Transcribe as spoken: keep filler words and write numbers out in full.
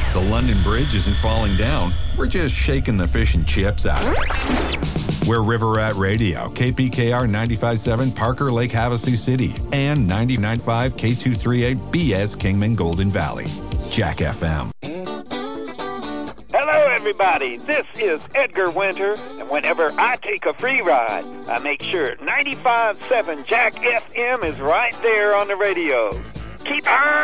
The London Bridge isn't falling down. We're just shaking the fish and chips out of it. We're River Rat Radio, K P K R ninety-five point seven, Parker Lake, Havasu City, and ninety-nine point five K two thirty-eight B S Kingman Golden Valley. Jack F M. Hello, everybody. This is Edgar Winter, and whenever I take a free ride, I make sure ninety-five point seven Jack F M is right there on the radio. Keep on